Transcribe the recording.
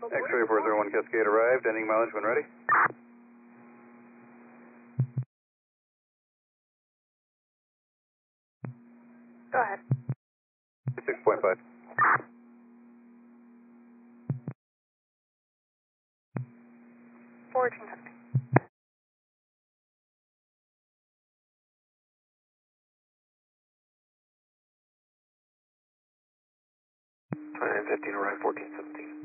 X-ray 401 Cascade arrived, ending mileage when ready. Go ahead. 6.5. 1450. 2915, arrive 1417.